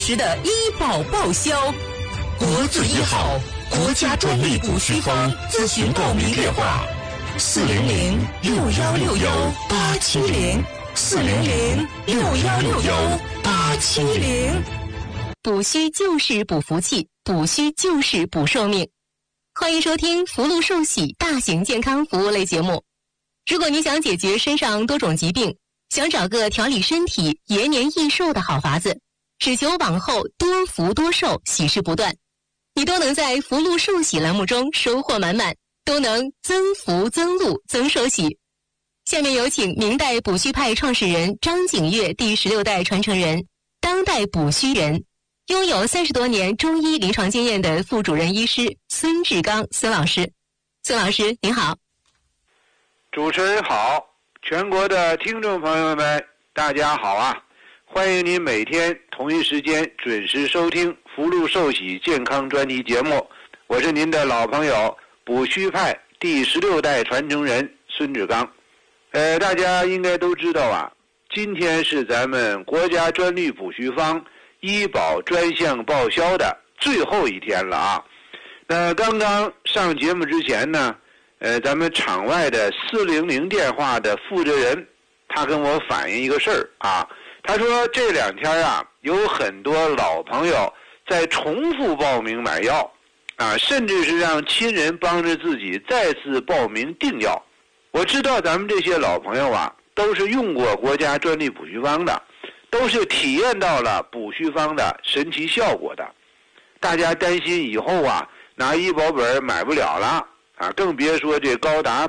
时的医保报销。 国字一号国家专利补虚方咨询报名电话 400-6160-870，400-6160-870。补虚就是补福气，补虚就是补寿命。欢迎收听福禄寿喜大型健康服务类节目。如果你想解决身上多种疾病，想找个调理身体、延年益寿的好法子，只求往后多福多寿，喜事不断，你都能在福禄寿喜栏目中收获满满，都能增福增禄增寿喜。下面有请明代补虚派创始人张景岳第16代传承人，当代补虚人，拥有30多年中医临床经验的副主任医师孙志刚孙老师。孙老师您好。 主持人好，全国的听众朋友们大家好啊，欢迎您每天同一时间准时收听福禄寿喜健康专题节目，我是您的老朋友补虚派第16代传承人孙志刚。大家应该都知道啊，今天是咱们国家专利补虚方医保专项报销的最后一天了啊。那刚刚上节目之前呢，咱们场外的400电话的负责人，他跟我反映一个事儿啊，他说这2天啊，有很多老朋友在重复报名买药啊，甚至是让亲人帮着自己再次报名订药。我知道咱们这些老朋友啊，都是用过国家专利补虚方的，都是体验到了补虚方的神奇效果的。大家担心以后啊，拿医保本买不了了啊，更别说这高达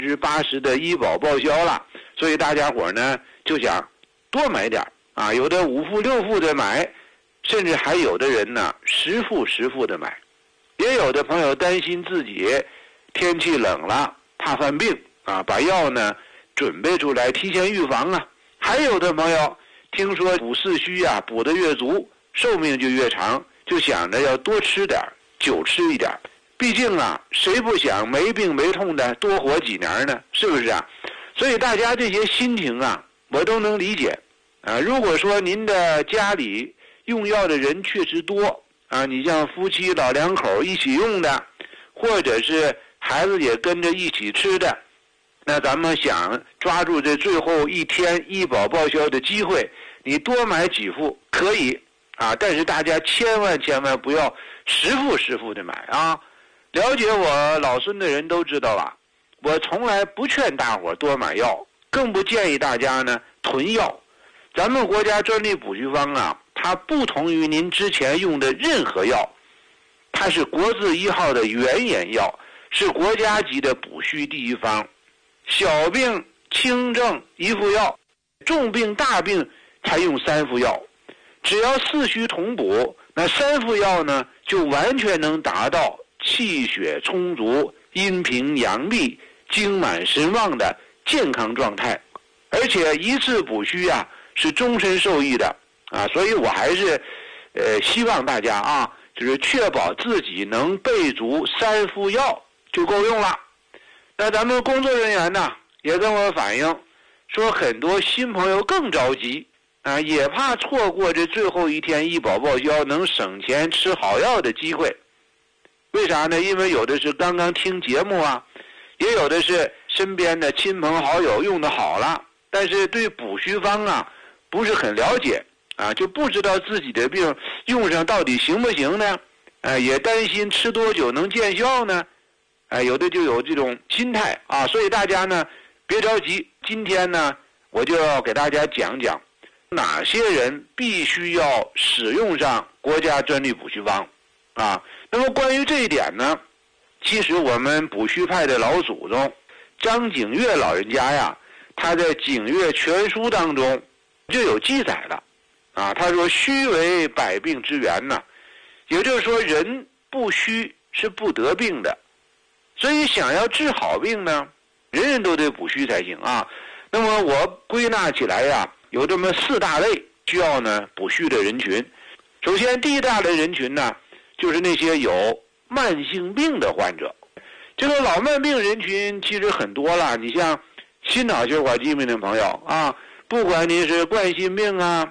80%的医保报销了。所以大家伙呢就想多买点啊，有的5副6副的买，甚至还有的人呢10副10副的买。也有的朋友担心自己天气冷了怕犯病啊，把药呢准备出来提前预防啊。还有的朋友听说补四虚啊，补得越足寿命就越长，就想着要多吃点，久吃一点。毕竟啊，谁不想没病没痛的多活几年呢？是不是啊？所以大家这些心情啊，我都能理解啊。如果说您的家里用药的人确实多啊，你像夫妻老两口一起用的，或者是孩子也跟着一起吃的，那咱们想抓住这最后一天医保报销的机会，你多买几副可以啊，但是大家千万不要10副10副的买啊。了解我老孙的人都知道啊，我从来不劝大伙多买药，更不建议大家呢囤药。咱们国家专利补虚方啊，它不同于您之前用的任何药，它是国字1号的原研药，是国家级的补虚第一方。小病轻症1副药，重病大病才用3副药。只要4虚同补，那3副药呢就完全能达到气血充足、阴平阳秘、精满神旺的健康状态。而且一次补虚啊是终身受益的啊，所以我还是希望大家啊，就是确保自己能备足3副药就够用了。那咱们工作人员呢也跟我反映说，很多新朋友更着急啊，也怕错过这最后一天医保报销能省钱吃好药的机会。为啥呢？因为有的是刚刚听节目啊，也有的是身边的亲朋好友用的好了，但是对补虚方啊不是很了解啊，就不知道自己的病用上到底行不行呢？也担心吃多久能见效呢？有的就有这种心态啊，所以大家呢别着急。今天呢我就要给大家讲讲哪些人必须要使用上国家专利补虚方啊。那么关于这一点呢，其实我们补虚派的老祖宗张景岳老人家呀，他在《景岳全书》当中就有记载了啊。他说虚为百病之源呢，也就是说人不虚是不得病的。所以想要治好病呢，人人都得补虚才行啊。那么我归纳起来呀，有这么4大类需要呢补虚的人群。首先第一大类人群呢，就是那些有慢性病的患者。这个老慢病人群其实很多了，你像心脑血管疾病的朋友啊，不管您是冠心病啊，还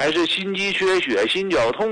还是心肌缺血、心绞痛